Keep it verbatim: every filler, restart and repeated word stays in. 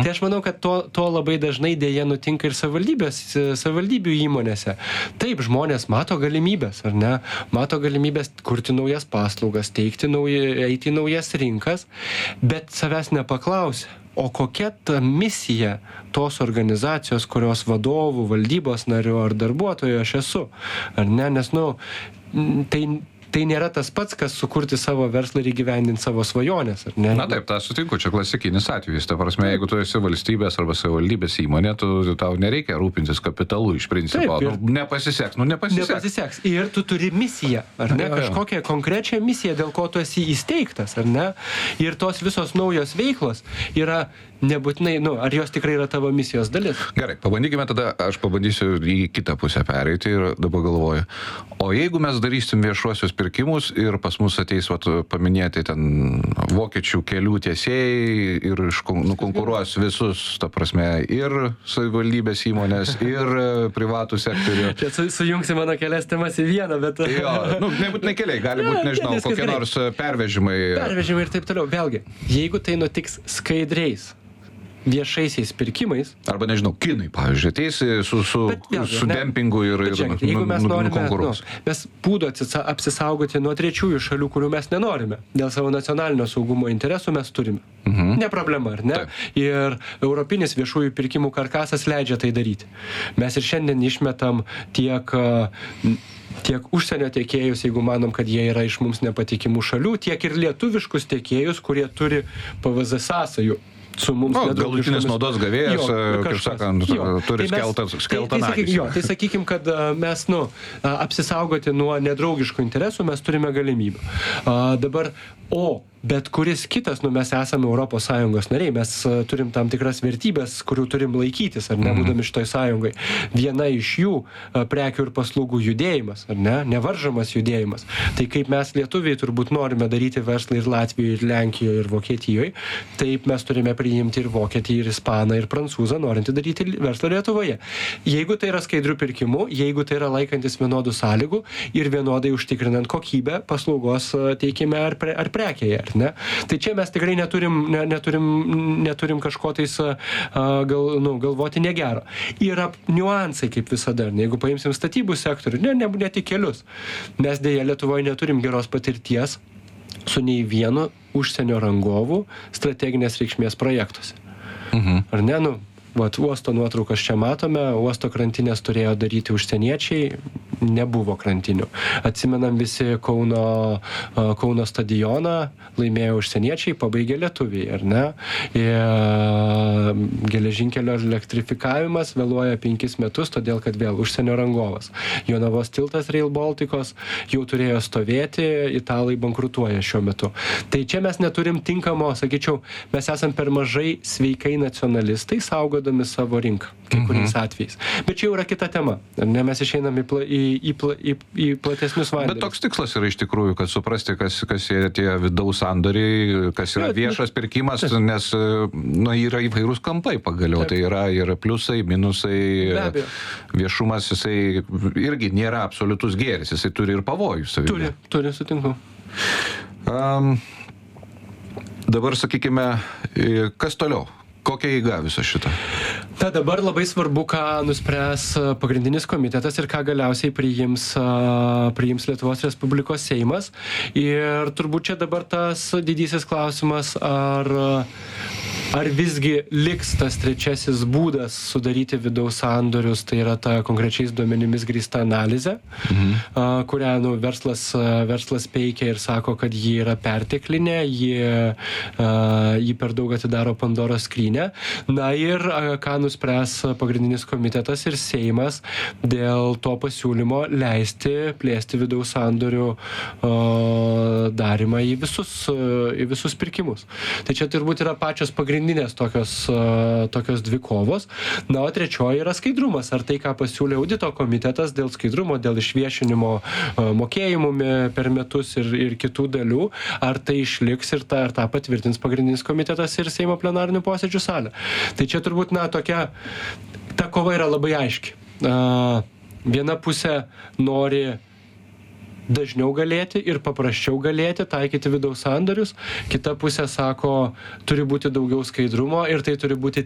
Tai aš manau, kad to, to labai dažnai dėja nutinka ir savivaldybės, savivaldybių įmonėse. Taip, žmonės mato galimybės, ar ne? Mato galimybės kurti naujas paslaugas, teikti nauji, eiti į naujas rinkas, bet savęs nepaklausia. O kokia ta misija tos organizacijos, kurios vadovų, valdybos narių ar darbuotojų aš esu? Ar ne? Nes, nu, tai... Tai nėra tas pats, kas sukurti savo verslą ir įgyvendinti savo svajonės, ar ne? Na taip, tą sutinku, čia klasikinis atvejis. Ta prasme, jeigu tu esi valstybės arba savivaldybės įmonė, tu, tau nereikia rūpintis kapitalu iš principo. Taip, ir... nu, nepasiseks, nu nepasiseks. Nepasiseks. Ir tu turi misiją, ar ne? Jo, jo. Kažkokią konkrečią misiją, dėl ko tu esi įsteigtas, ar ne? Ir tos visos naujos veiklos yra nebūtinai, nu, ar jos tikrai yra tavo misijos dalis. Gerai, pabandykime tada, aš pabandysiu į kitą pusę pereiti ir dabar galvoju. O jeigu mes darysim viešuosius pirkimus ir pas mus ateis, vat, paminėti ten vokiečių kelių tiesėjai ir nukonkuruos visus, ta prasme, ir savivaldybės įmonės, ir privatų sektorių. Čia su, sujungsi mano kelias temas į vieną, bet... Jo, nu, nebūtinai keliai, gali būti, nežinau, kokie nors pervežimai. Pervežimai ir taip toliau. Vėlgi, jeigu tai nutiks skaidriais, viešaisiais pirkimais. Arba, nežinau, kinai, pavyzdžiui, ateis su, su, vėlgi, su dempingu ir, ir žiūrėk, jeigu mes norime, nu, nu, mes būdų apsisaugoti nuo trečiųjų šalių, kurių mes nenorime. Dėl savo nacionalinio saugumo interesų mes turime. Mhm. Ne problema, ar ne? Taip. Ir europinis viešųjų pirkimų karkasas leidžia tai daryti. Mes ir šiandien išmetam tiek... tiek užsienio tiekėjus, jeigu manom, kad jie yra iš mums nepatikimų šalių, tiek ir lietuviškus tiekėjus, kurie turi P V Z sąsajų su mums no, nedraugiškomis. galutinis naudos gavėjas, Jo, kaip kažkas. sakant, Jo. turi Tai mes- skeltą, skeltą tai, tai, sakyk, nagį. jo, tai sakykim, kad a, mes, nu, a, apsisaugoti nuo nedraugiškų interesų mes turime galimybę. A, dabar, o bet kuris kitas, nu, mes esame Europos Sąjungos nariai, mes a, turim tam tikras vertybės, kurių turim laikytis, ar ne, būdami šitoj sąjungai. Viena iš jų a, prekių ir paslaugų judėjimas, ar ne, nevaržomas judėjimas. Tai kaip mes lietuviai turbūt norime daryti verslą ir Latvijoje, ir Lenkijoje, ir Vokietijoje, taip mes turime priimti ir Vokietį, ir Ispaną, ir Prancūzą, norinti daryti verslą Lietuvoje. Jeigu tai yra skaidrių pirkimų, jeigu tai yra laikantis vienodų sąlygų ir vienodai užtikrinant kokybę paslaugos a, teikime ar, pre, ar prekėje, ar ne? Tai čia mes tikrai neturim, ne, neturim, neturim kažko tais a, gal, nu, galvoti negero. Yra niuansai, kaip visada, ne? Jeigu paimsim statybų sektorių, ne, ne, ne tik kelius. Mes dėja Lietuvoje neturim geros patirties su nei vienu užsienio rangovų strateginės reikšmės projektuose. Mhm. Ar ne, nu, vat, uosto nuotraukas čia matome, uosto krantinės turėjo daryti užsieniečiai, nebuvo krantinių. Atsimenam visi Kauno, a, Kauno stadioną, laimėjo užsieniečiai, pabaigė lietuviai, ar ne? Ir geležinkelio elektrifikavimas vėluoja penkis metus, todėl kad vėl užsienio rangovas. Jonavos tiltas Rail Balticos jau turėjo stovėti, italai bankrutuoja šiuo metu. Tai čia mes neturim tinkamo, sakyčiau, mes esam per mažai sveikai nacionalistai, saugodami savo rinką, kai kuriais Mhm. atvejais. Bet čia jau yra kita tema, ar ne, mes išeinam į, pla, į, į, pla, į, į platesnius vandenis. Bet toks tikslas yra iš tikrųjų, kad suprasti, kas, kas yra tie vidaus sandoriai, kas yra Jo, viešas pirkimas, nes nu, yra įvairūs kampai pagaliau. Taip. Tai yra ir pliusai, minusai. Be abejo. Viešumas, jisai irgi nėra absoliutus gėris, jisai turi ir pavojų savyje. Turi, turi, sutinku. Um, dabar sakykime, e, kas toliau? Kokia eiga viso šito? Na dabar labai svarbu, ką nuspręs a, pagrindinis komitetas ir ką galiausiai priims, a, priims Lietuvos Respublikos Seimas. Ir turbūt čia dabar tas didysis klausimas, ar, ar visgi liks tas trečiasis būdas sudaryti vidaus sandorius, tai yra ta konkrečiais duomenimis grįsta analizė, Mhm. a, kurią nu, verslas, a, verslas peikia ir sako, kad ji yra perteklinė, ji, a, ji per daug atidaro Pandoros skrynią. Na ir a, ką nuspręs pagrindinis komitetas ir Seimas dėl to pasiūlymo leisti plėsti vidaus sandorių a, darimą į visus, a, į visus pirkimus. Tai čia turbūt yra pačios pagrindinės tokios, a, tokios dvi kovos. Na, o trečioji yra skaidrumas. Ar tai, ką pasiūlė audito komitetas dėl skaidrumo, dėl išviešinimo a, mokėjimų me- per metus ir, ir kitų dalių, ar tai išliks ir tą, ar tą patvirtins pagrindinis komitetas ir Seimo plenarinių posėdžių salė. Tai čia turbūt, na, tokia, ta kova yra labai aiški. A, viena pusė nori dažniau galėti ir paprasčiau galėti taikyti vidaus sandorius, kita pusė sako, turi būti daugiau skaidrumo ir tai turi būti